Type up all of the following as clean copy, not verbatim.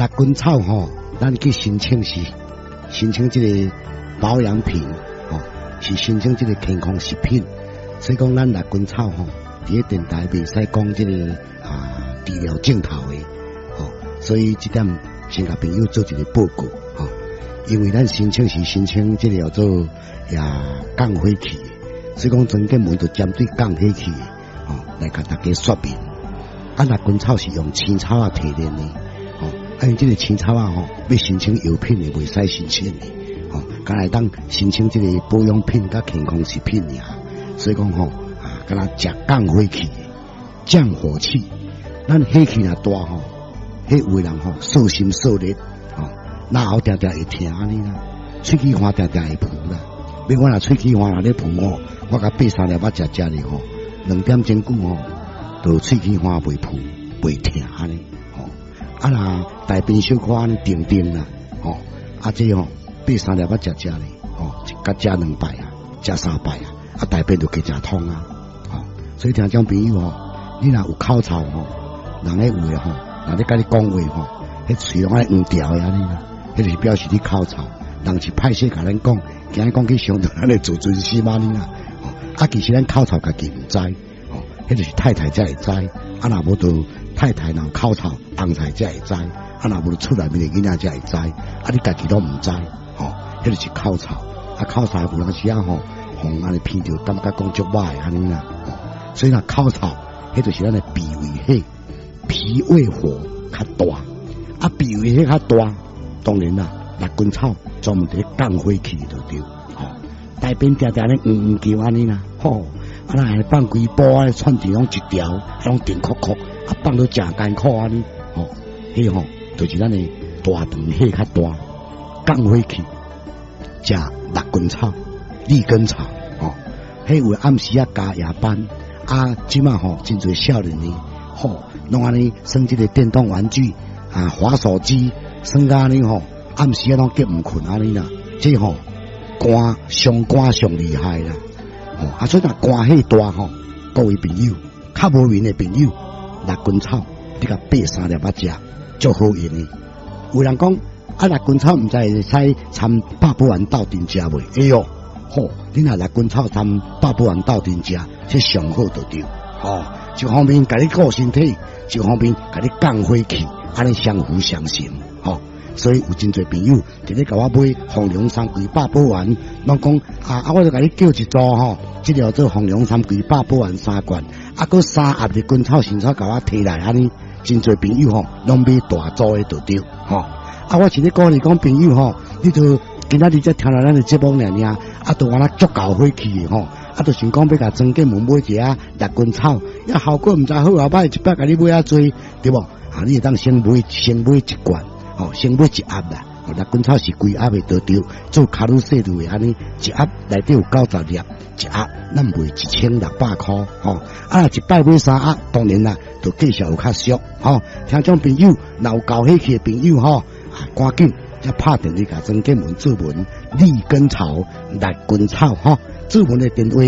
辣根草吼，咱去申请这个保养品，是申请这个健康食品。所以讲，咱辣根草吼，伫个电台袂使讲这个治疗镜头的，所以这点先甲朋友做一个报告，因为咱申请是申请这个叫做降火气，所以讲曾经门就针对降火气，来甲大家说明。辣根草是用青草提炼的，因这个青草要申请药品的袂使申请的，敢来当申请这个保养品甲健康食品尔。所以讲敢若食降火气，降火气。咱火气若大迄有的人受心受力，那后定定会疼安尼啦，喙齿花定定会浮啦。要我若喙齿花若咧浮我甲8、3粒仔食咧2点钟久就喙齿花袂浮袂疼安尼，若大便小可安尼定定啦，这8、3粒仔食咧，甲食2摆食3摆大便就加食通所以听种朋友你若有口臭人咧有诶人咧甲你讲话迄喙拢爱黄条的安尼啦，迄就是表示你口臭。人是歹势甲咱讲，今日讲去伤到咱的自尊心安尼啦。其实咱口臭家己唔知，迄就是太太才会知。若无就太太若口臭，翁才会知。若无就厝内面的囡仔才会知。你家己都唔知，迄就是口臭。口臭有当时互安尼闻着，感觉讲足歹安尼啦。所以若口臭，迄就是咱的脾胃火，脾胃火较大。脾胃火较大，当然啦，辣根草专门伫降火气就对。大便定定咧黄叫安尼啦，那放几包串起拢一条，拢定壳壳，放到正艰苦安尼，迄就是咱的大肠火较大，降火气，食辣根草、利根草，迄有暗时加夜班，即马真侪少年呢，拢安尼耍这个电动玩具滑手机，耍到安尼暗时拢结唔困安尼啦，这肝上厉害啦，所以若肝火大各位朋友，较无面的朋友，辣根草你甲8、3粒仔食，足好用的。有人讲辣根草唔知会使掺百宝丸斗阵食袂？哎哟，你若辣根草掺百宝丸斗阵食，这上好就对。一方面甲你顾身体，一方面甲你降火气，安尼相辅相成。所以有真侪朋友直咧甲我买红龙3贵百宝丸，拢讲我就甲你叫一组这叫做红龙3贵百宝丸3罐，佮3盒的根草新草甲我摕来安尼，真侪朋友拢买大组的就对。我是咧鼓励讲朋友你就今仔日才听到咱的节目尔，就安那足够火气的就想讲要甲庄建门买一下辣根草，效果唔知好啊歹，一摆甲你买多，对无？你会当先买1罐。先买1盒啦，辣根草是规盒的得着，做卡路西路的安尼，1盒内底有90粒，1盒咱卖1600块，一摆买3盒，当然啦，就计数有较俗，听种朋友，若有搞火气的朋友赶紧才拍电话甲庄建门注文利根草、辣根草，注文的电话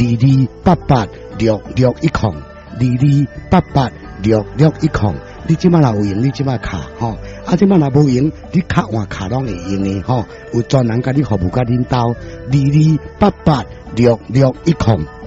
22886610，22886610。你即摆若有用，你即摆卡即摆若无用，你卡换卡拢会用的有专人甲你服务甲领导，22886610。